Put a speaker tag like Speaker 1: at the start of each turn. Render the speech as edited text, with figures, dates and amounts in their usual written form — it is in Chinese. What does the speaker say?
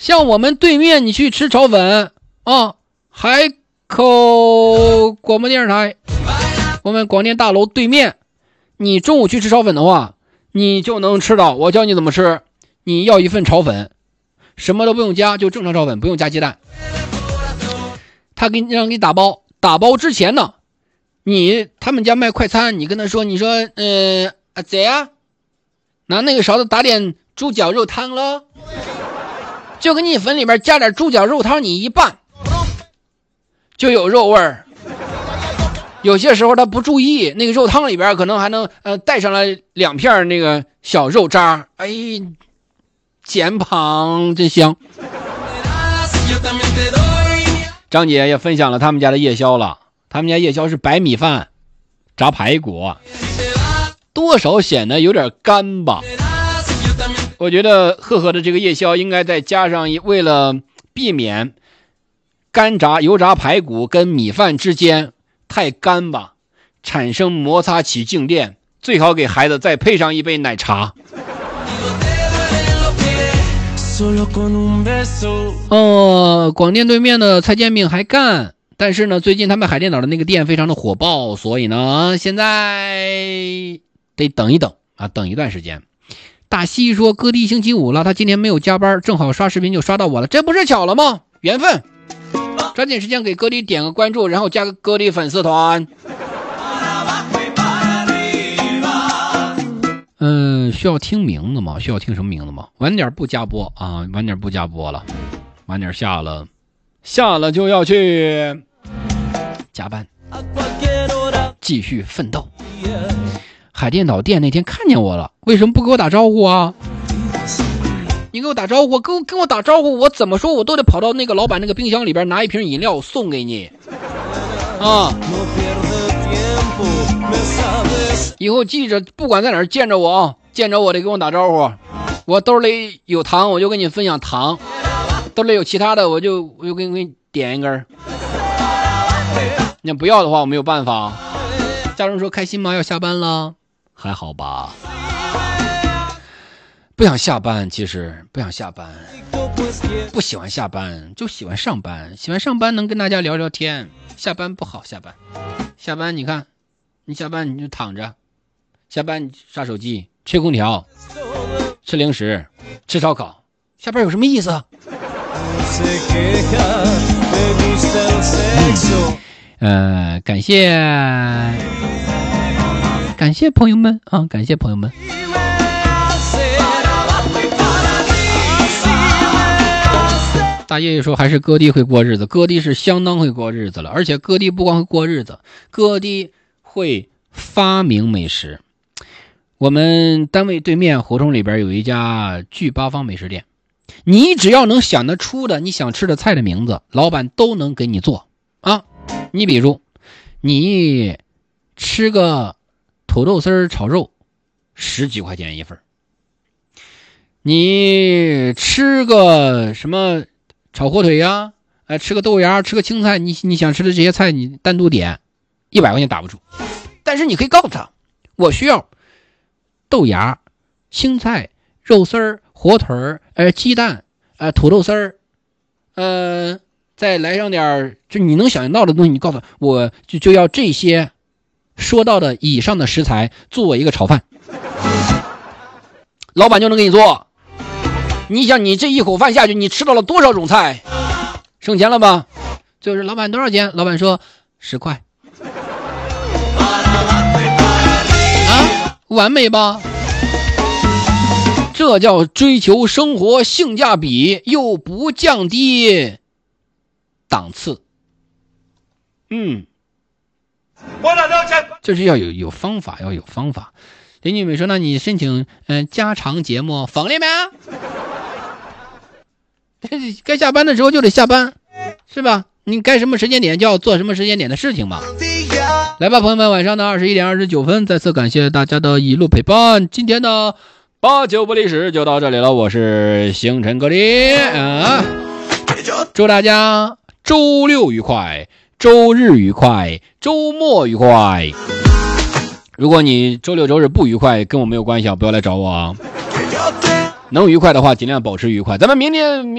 Speaker 1: 像我们对面你去吃炒粉啊，海口广播电视台，我们广电大楼对面，你中午去吃炒粉的话，你就能吃到。我教你怎么吃，你要一份炒粉，什么都不用加，就正常炒粉，不用加鸡蛋。他让你打包，打包之前呢，他们家卖快餐，你跟他说，你说姐啊，拿那个勺子打点猪脚肉汤咯，就给你粉里边加点猪脚肉汤，你一拌就有肉味儿。有些时候他不注意，那个肉汤里边可能还能带上来2片那个小肉渣，哎，减胖真香。张姐也分享了他们家的夜宵了，他们家夜宵是白米饭炸排骨，多少显得有点干吧。我觉得赫赫的这个夜宵应该再加上，为了避免干炸油炸排骨跟米饭之间太干吧，产生摩擦起静电，最好给孩子再配上一杯奶茶。广电对面的菜煎饼还干，但是呢，最近他们海淀岛的那个店非常的火爆，所以呢，现在得等一等啊，等一段时间。大西说哥弟星期五了，他今天没有加班，正好刷视频就刷到我了，这不是巧了吗？缘分。抓紧时间给哥弟点个关注，然后加个哥弟粉丝团。需要听名字吗？需要听什么名字吗？晚点不加播啊，晚点不加播了，晚点下了就要去加班，继续奋斗。海淀岛店那天看见我了，为什么不给我打招呼啊？你给我打招呼，跟我打招呼，我怎么说我都得跑到那个老板那个冰箱里边拿一瓶饮料送给你啊！以后记着，不管在哪儿见着我得跟我打招呼。我兜里有糖，我就跟你分享糖；兜里有其他的，我就给你点一根。你要不要的话，我没有办法。家人说开心吗？要下班了，还好吧？不想下班，其实不想下班，不喜欢下班，就喜欢上班。喜欢上班能跟大家聊聊天，下班不好。下班你看，你下班你就躺着，下班你刷手机，吹空调，吃零食，吃烧烤，下班有什么意思？感谢朋友们啊，感谢朋友们。大爷爷说还是哥弟会过日子，哥弟是相当会过日子了，而且哥弟不光会过日子，哥弟会发明美食。我们单位对面胡同里边有一家聚八方美食店，你只要能想得出的你想吃的菜的名字，老板都能给你做啊。你比如你吃个土豆丝炒肉10几块钱一份，你吃个什么炒火腿呀，吃个豆芽，吃个青菜，你想吃的这些菜你单独点100块钱打不住。但是你可以告诉他，我需要豆芽、青菜、肉丝、火腿、鸡蛋、土豆丝再来上点就你能想到的东西，你告诉我就要这些说到的以上的食材做我一个炒饭，老板就能给你做。你想你这一口饭下去，你吃到了多少种菜，省钱了吧？就是老板多少钱？老板说10块啊，完美吧？这叫追求生活性价比又不降低档次。这是要有方法，要有方法。林俊美说，那你申请加长节目缝里没？该下班的时候就得下班，是吧？你该什么时间点就要做什么时间点的事情吧。来吧，朋友们，晚上的21点29分，再次感谢大家的一路陪伴。今天的八九不离十就到这里了，我是星辰哥弟啊，祝大家周六愉快，周日愉快，周末愉快。如果你周六周日不愉快，跟我没有关系啊，不要来找我啊。能愉快的话尽量保持愉快，咱们明天